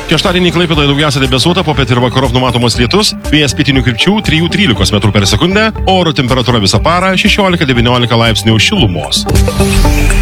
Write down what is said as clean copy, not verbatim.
Šeštadienį Klaipėdoje daugiausia debesuota, popiet ir vakarop numatomas lietus, vėjas pietinių krypčių 3–13 metrų per sekundę, oro temperatūra visą parą 16–19 laipsnių šilumos.